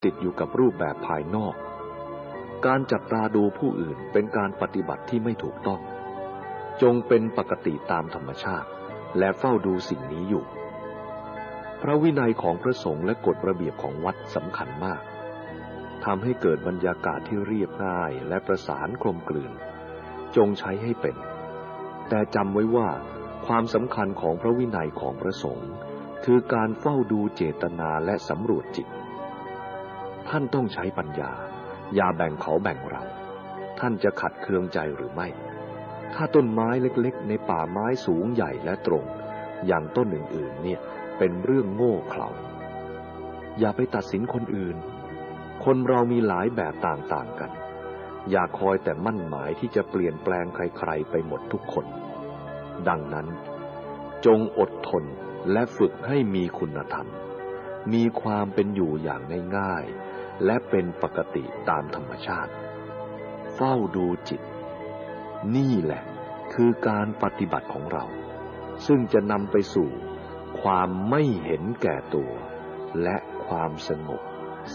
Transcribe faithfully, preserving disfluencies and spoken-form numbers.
ติดอยู่กับรูปแบบภายนอกการจับตาดูผู้อื่นเป็นการปฏิบัติที่ไม่ถูกต้องจงเป็นปกติตามธรรมชาติและเฝ้าดูสิ่งนี้อยู่พระวินัยของพระสงฆ์และกฎระเบียบของวัดสำคัญมากทำให้เกิดบรรยากาศที่เรียบง่ายและประสานกลมกลืนจงใช้ให้เป็นแต่จำไว้ว่าความสำคัญของพระวินัยของพระสงฆ์คือการเฝ้าดูเจตนาและสำรวจจิตท่านต้องใช้ปัญญาอย่าแบ่งเขาแบ่งเราท่านจะขัดเคืองใจหรือไม่ถ้าต้นไม้เล็กๆในป่าไม้สูงใหญ่และตรงอย่างต้นอื่นๆเนี่ยเป็นเรื่องโง่เขลาอย่าไปตัดสินคนอื่นคนเรามีหลายแบบต่างๆกันอย่าคอยแต่มั่นหมายที่จะเปลี่ยนแปลงใครๆไปหมดทุกคนดังนั้นจงอดทนและฝึกให้มีคุณธรรมมีความเป็นอยู่อย่างง่ายๆและเป็นปกติตามธรรมชาติเฝ้าดูจิตนี่แหละคือการปฏิบัติของเราซึ่งจะนำไปสู่ความไม่เห็นแก่ตัวและความสงบ